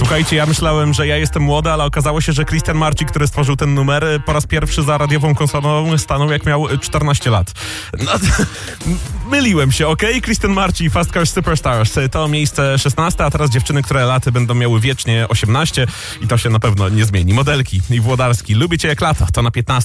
Słuchajcie, ja myślałem, że ja jestem młody, ale okazało się, że Christian Marci, który stworzył ten numer, po raz pierwszy za radiową konsolą stanął jak miał 14 lat. No, myliłem się, okej? Christian Marci i Fast Car Superstars to miejsce 16, a teraz dziewczyny, które laty będą miały wiecznie 18 i to się na pewno nie zmieni. Modelki i Włodarski, lubię cię jak lato, to na 15.